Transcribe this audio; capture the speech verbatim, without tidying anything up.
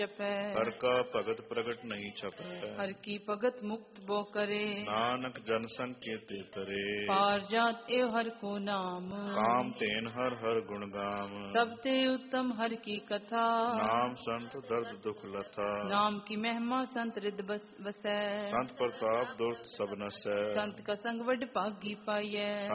ਹਰ ਕਾ ਭਗਤ ਪ੍ਰਗਟ ਨਹੀਂ ਛਪੈ। ਹਰ ਕੀ ਭਗਤ ਮੁਕਤ ਬੋ ਕਰੇ। ਨਾਨਕ ਜਨ ਸੰਕੇਤੇ ਤਰੇ। ਪਾਰ ਜਾਤ ਏਵ ਹਰ ਕੋ ਨਾਮ। ਕਾਮ ਤੇਨ ਹਰ ਹਰ ਗੁਣ ਗਾਮ। ਸਭ ਤੇ ਉਤਮ ਹਰ ਕੀ ਕਥਾ। ਨਾਮ ਸੰਤ ਦਰਦ ਦੁਖ ਲਥਾ। ਨਾਮ ਕੀ ਮਹਿਮਾ ਸੰਤ ਰਿਦ ਬਸੈ। ਸੰਤ ਪ੍ਰਤਾਪ ਦੁਰਤ ਸਭ ਨਸੈ। ਸੰਤ ਕਾ ਸੰਗ ਵਡ ਭਾਗੀ ਪਾਈਐ।